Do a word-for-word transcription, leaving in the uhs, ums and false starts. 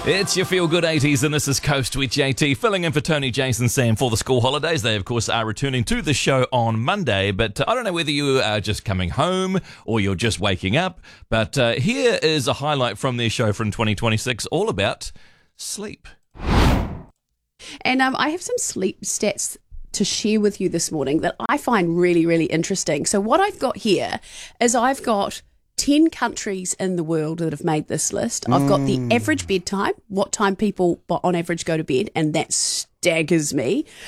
It's your Feel Good eighties, and this is Coast with J T, filling in for Tony, Jason, Sam for the school holidays. They, of course, are returning to the show on Monday, but I don't know whether you are just coming home or you're just waking up, but uh, here is a highlight from their show from twenty twenty-six, all about sleep. And um, I have some sleep stats to share with you this morning that I find really, really interesting. So what I've got here is I've got ten countries in the world that have made this list. I've got the average bedtime, what time people on average go to bed, and that staggers me.